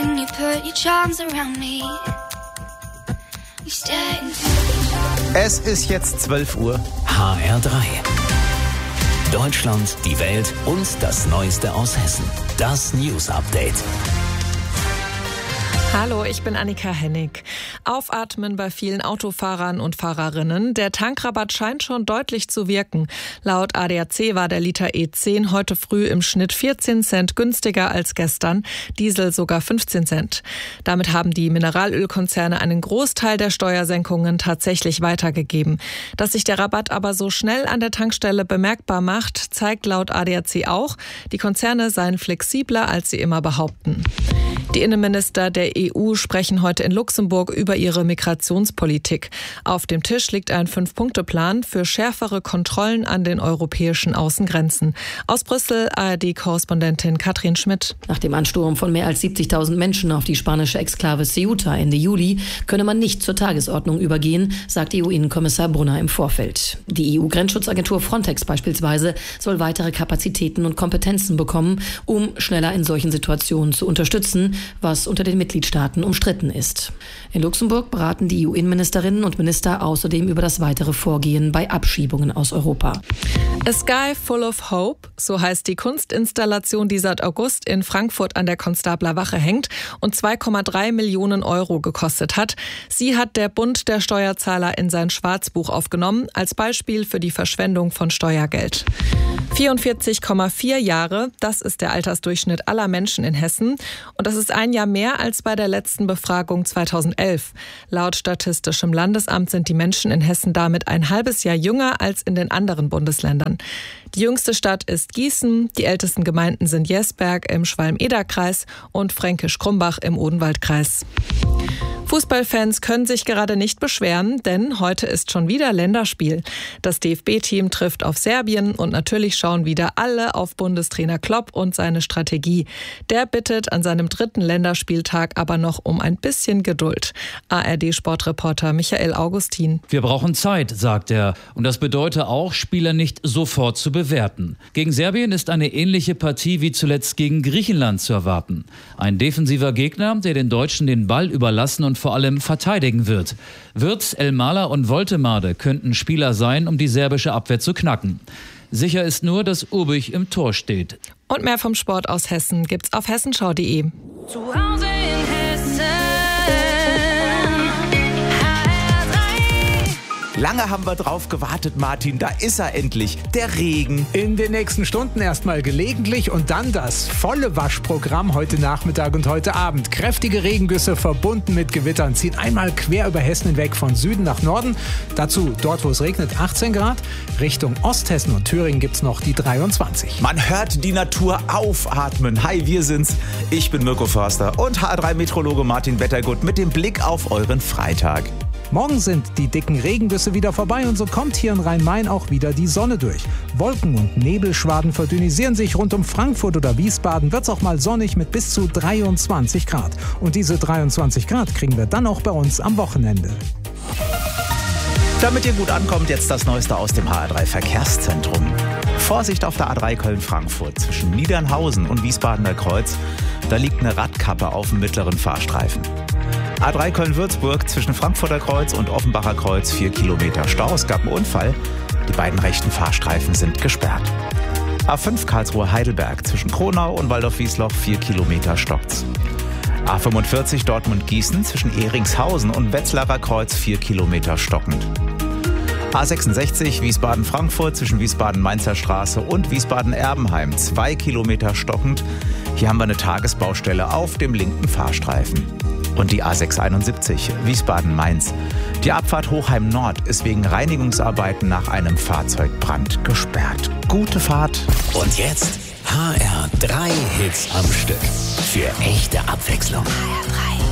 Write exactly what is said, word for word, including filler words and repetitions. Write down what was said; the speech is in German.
when you put your charms around me. We stay. Es ist jetzt zwölf Uhr. H R drei. Deutschland, die Welt und das Neueste aus Hessen. Das News Update. Hallo, ich bin Annika Hennig. Aufatmen bei vielen Autofahrern und Fahrerinnen. Der Tankrabatt scheint schon deutlich zu wirken. Laut A D A C war der Liter E zehn heute früh im Schnitt vierzehn Cent günstiger als gestern, Diesel sogar fünfzehn Cent. Damit haben die Mineralölkonzerne einen Großteil der Steuersenkungen tatsächlich weitergegeben. Dass sich der Rabatt aber so schnell an der Tankstelle bemerkbar macht, zeigt laut A D A C auch, die Konzerne seien flexibler, als sie immer behaupten. Die Innenminister der E U sprechen heute in Luxemburg über ihre Migrationspolitik. Auf dem Tisch liegt ein Fünf-Punkte-Plan für schärfere Kontrollen an den europäischen Außengrenzen. Aus Brüssel A R D-Korrespondentin Katrin Schmidt. Nach dem Ansturm von mehr als siebzigtausend Menschen auf die spanische Exklave Ceuta Ende Juli könne man nicht zur Tagesordnung übergehen, sagt E U-Innenkommissar Brunner im Vorfeld. Die E U-Grenzschutzagentur Frontex beispielsweise soll weitere Kapazitäten und Kompetenzen bekommen, um schneller in solchen Situationen zu unterstützen, was unter den Mitgliedstaaten umstritten ist. In Luxemburg beraten die E U-Innenministerinnen und Minister außerdem über das weitere Vorgehen bei Abschiebungen aus Europa. A Sky Full of Hope, so heißt die Kunstinstallation, die seit August in Frankfurt an der Konstabler Wache hängt und zwei Komma drei Millionen Euro gekostet hat. Sie hat der Bund der Steuerzahler in sein Schwarzbuch aufgenommen, als Beispiel für die Verschwendung von Steuergeld. vierundvierzig Komma vier Jahre, das ist der Altersdurchschnitt aller Menschen in Hessen. Und das ist ein Jahr mehr als bei der letzten Befragung zweitausendelf. Laut Statistischem Landesamt sind die Menschen in Hessen damit ein halbes Jahr jünger als in den anderen Bundesländern. Die jüngste Stadt ist Gießen, die ältesten Gemeinden sind Jesberg im Schwalm-Eder-Kreis und Fränkisch-Krumbach im Odenwaldkreis. Fußballfans können sich gerade nicht beschweren, denn heute ist schon wieder Länderspiel. Das D F B-Team trifft auf Serbien und natürlich schauen wieder alle auf Bundestrainer Klopp und seine Strategie. Der bittet an seinem dritten Länderspieltag aber noch um ein bisschen Geduld. A R D-Sportreporter Michael Augustin. Wir brauchen Zeit, sagt er. Und das bedeutet auch, Spieler nicht sofort zu bewerten. Gegen Serbien ist eine ähnliche Partie wie zuletzt gegen Griechenland zu erwarten. Ein defensiver Gegner, der den Deutschen den Ball überlassen und vor allem verteidigen wird. Wirtz, Elmaler und Woltemade könnten Spieler sein, um die serbische Abwehr zu knacken. Sicher ist nur, dass Urbich im Tor steht. Und mehr vom Sport aus Hessen gibt's auf hessenschau punkt de. Zu Hause in Hessen. Lange haben wir drauf gewartet, Martin. Da ist er endlich. Der Regen. In den nächsten Stunden erstmal gelegentlich und dann das volle Waschprogramm heute Nachmittag und heute Abend. Kräftige Regengüsse verbunden mit Gewittern ziehen einmal quer über Hessen hinweg von Süden nach Norden. Dazu, dort wo es regnet, achtzehn Grad. Richtung Osthessen und Thüringen gibt es noch die dreiundzwanzig. Man hört die Natur aufatmen. Hi, wir sind's. Ich bin Mirko Förster und H R drei Meteorologe Martin Wettergut mit dem Blick auf euren Freitag. Morgen sind die dicken Regengüsse wieder vorbei und so kommt hier in Rhein-Main auch wieder die Sonne durch. Wolken- und Nebelschwaden verdünnisieren sich. Rund um Frankfurt oder Wiesbaden wird es auch mal sonnig mit bis zu dreiundzwanzig Grad. Und diese dreiundzwanzig Grad kriegen wir dann auch bei uns am Wochenende. Damit ihr gut ankommt, jetzt das Neueste aus dem H R drei Verkehrszentrum. Vorsicht auf der A drei Köln-Frankfurt zwischen Niedernhausen und Wiesbadener Kreuz. Da liegt eine Radkappe auf dem mittleren Fahrstreifen. A drei Köln-Würzburg zwischen Frankfurter Kreuz und Offenbacher Kreuz vier Kilometer Stau. Es gab einen Unfall. Die beiden rechten Fahrstreifen sind gesperrt. A fünf Karlsruhe-Heidelberg zwischen Kronau und Waldorf-Wiesloch vier Kilometer stockt's. A fünfundvierzig Dortmund-Gießen zwischen Ehringshausen und Wetzlarer Kreuz vier Kilometer stockend. A sechsundsechzig Wiesbaden-Frankfurt zwischen Wiesbaden-Mainzer Straße und Wiesbaden-Erbenheim zwei Kilometer stockend. Hier haben wir eine Tagesbaustelle auf dem linken Fahrstreifen. Und die A sechshunderteinundsiebzig Wiesbaden-Mainz. Die Abfahrt Hochheim Nord ist wegen Reinigungsarbeiten nach einem Fahrzeugbrand gesperrt. Gute Fahrt. Und jetzt H R drei Hits am Stück. Für echte Abwechslung. H R drei.